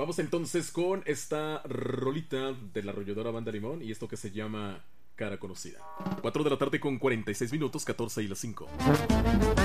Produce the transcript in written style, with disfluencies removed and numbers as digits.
Vamos entonces con esta rolita de la arrolladora Banda Limón y esto que se llama Cara Conocida. 4 de la tarde con 46 minutos, 14 y las 5.